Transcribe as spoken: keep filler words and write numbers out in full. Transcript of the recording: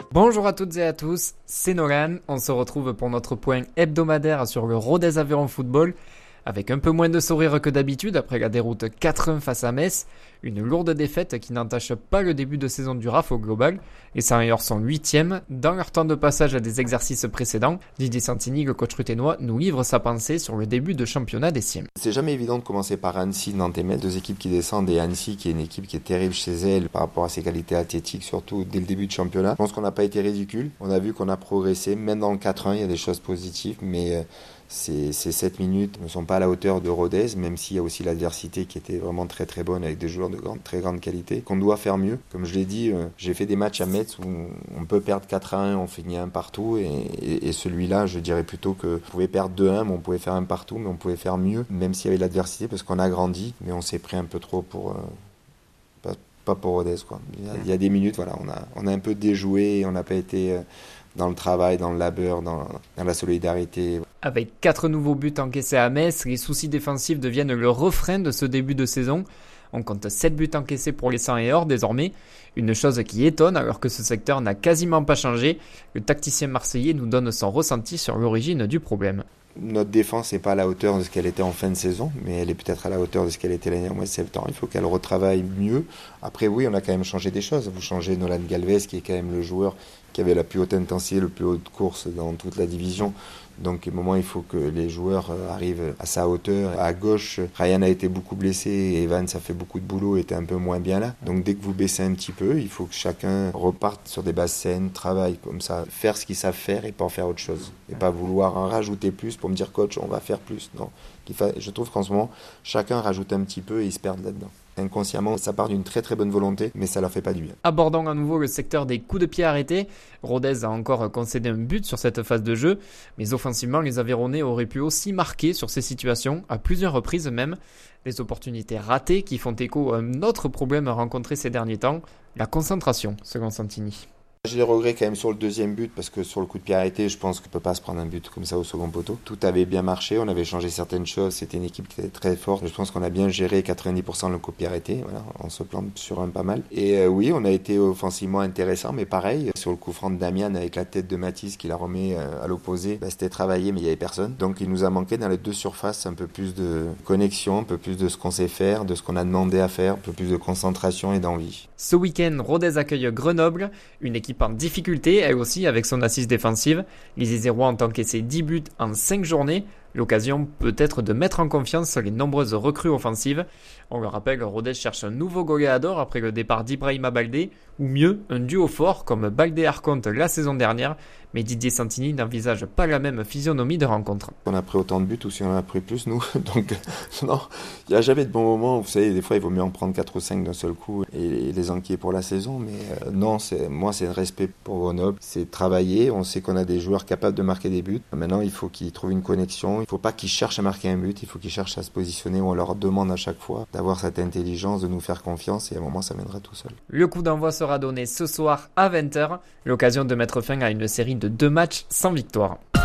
Bonjour à toutes et à tous, c'est Nolan. On se retrouve pour notre point hebdomadaire sur le Rodez Aveyron Football, avec un peu moins de sourire que d'habitude après la déroute quatre un face à Metz, une lourde défaite qui n'entache pas le début de saison du R A F au global. Les Saint-Ailleurs sont huitièmes. Dans leur temps de passage à des exercices précédents, Didier Santini, le coach ruténois, nous livre sa pensée sur le début de championnat des Siens. C'est jamais évident de commencer par Annecy, Nantes et Metz, deux équipes qui descendent, et Annecy qui est une équipe qui est terrible chez elle par rapport à ses qualités athlétiques, surtout dès le début de championnat. Je pense qu'on n'a pas été ridicule, on a vu qu'on a progressé, même dans le quatre un il y a des choses positives, mais ces, ces sept minutes ne sont pas à la hauteur de Rodez, même s'il y a aussi l'adversité qui était vraiment très très bonne avec des joueurs de grande, très grande qualité, qu'on doit faire mieux. Comme je l'ai dit, euh, j'ai fait des matchs à Metz où on peut perdre quatre à un, on finit un partout, et, et, et celui-là, je dirais plutôt que on pouvait perdre deux à un, mais on pouvait faire un partout, mais on pouvait faire mieux, même s'il y avait l'adversité, parce qu'on a grandi, mais on s'est pris un peu trop pour... Euh, pas, pas pour Rodez, quoi. Il y, a, il y a des minutes, voilà, on a, on a un peu déjoué, on n'a pas été... Euh, dans le travail, dans le labeur, dans, dans la solidarité. Avec quatre nouveaux buts encaissés à Metz, les soucis défensifs deviennent le refrain de ce début de saison. On compte sept buts encaissés pour les Saint-Ailleurs désormais, une chose qui étonne alors que ce secteur n'a quasiment pas changé. Le tacticien marseillais nous donne son ressenti sur l'origine du problème. Notre défense n'est pas à la hauteur de ce qu'elle était en fin de saison, mais elle est peut-être à la hauteur de ce qu'elle était l'année dernière au mois de septembre. Il faut qu'elle retravaille mieux. Après, oui, on a quand même changé des choses. Vous changez Nolan Galvez, qui est quand même le joueur qui avait la plus haute intensité, le plus haute course dans toute la division. Donc, à un moment, il faut que les joueurs arrivent à sa hauteur. À gauche, Ryan a été beaucoup blessé et Evans a fait beaucoup de boulot et était un peu moins bien là. Donc, dès que vous baissez un petit peu, il faut que chacun reparte sur des bases saines, travaille comme ça, faire ce qu'ils savent faire et pas en faire autre chose. Et pas vouloir en rajouter plus pour me dire, coach, on va faire plus. Non. Je trouve qu'en ce moment, chacun rajoute un petit peu et ils se perdent là-dedans. Inconsciemment, ça part d'une très très bonne volonté, mais ça leur fait pas du bien. Abordons à nouveau le secteur des coups de pied arrêtés. Rodez a encore concédé un but sur cette phase de jeu, mais offensivement, les Aveyronnais auraient pu aussi marquer sur ces situations, à plusieurs reprises même. Les opportunités ratées qui font écho à un autre problème rencontré ces derniers temps, la concentration, selon Santini. J'ai des regrets quand même sur le deuxième but, parce que sur le coup de pied arrêté, je pense qu'on ne peut pas se prendre un but comme ça au second poteau. Tout avait bien marché, on avait changé certaines choses, c'était une équipe qui était très forte. Je pense qu'on a bien géré quatre-vingt-dix pour cent le coup de pied arrêté, voilà, on se plante sur un pas mal. Et euh, oui, on a été offensivement intéressant, mais pareil, sur le coup franc de Damian avec la tête de Matisse qui la remet euh, à l'opposé, bah, c'était travaillé mais il n'y avait personne. Donc il nous a manqué dans les deux surfaces un peu plus de connexion, un peu plus de ce qu'on sait faire, de ce qu'on a demandé à faire, un peu plus de concentration et d'envie. Ce week-end, Rodez accueille Grenoble, une équipe en difficulté, elle aussi avec son assise défensive. Les Isérois ont encaissé dix buts en cinq journées. L'occasion peut-être de mettre en confiance les nombreuses recrues offensives. On le rappelle, Rodez cherche un nouveau goléador après le départ d'Ibrahima Baldé, ou mieux, un duo fort comme Baldé-Arconte la saison dernière, mais Didier Santini n'envisage pas la même physionomie de rencontre. On a pris autant de buts ou si on en a pris plus, nous, donc non, il n'y a jamais de bon moment. Vous savez, des fois il vaut mieux en prendre quatre ou cinq d'un seul coup et les enquiller pour la saison, mais euh, non, c'est, moi c'est un respect pour Grenoble, c'est travailler, on sait qu'on a des joueurs capables de marquer des buts. Maintenant il faut qu'ils trouvent une connexion, il ne faut pas qu'ils cherchent à marquer un but, il faut qu'ils cherchent à se positionner où on leur demande à chaque fois d'avoir cette intelligence, de nous faire confiance, et à un moment ça viendra tout seul. Le coup d'envoi sera donné ce soir à vingt heures, l'occasion de mettre fin à une série de deux matchs sans victoire.